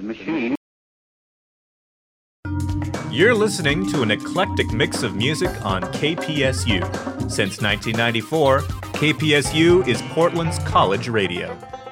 machine. You're listening to an eclectic mix of music on KPSU. Since 1994, KPSU is Portland's college radio.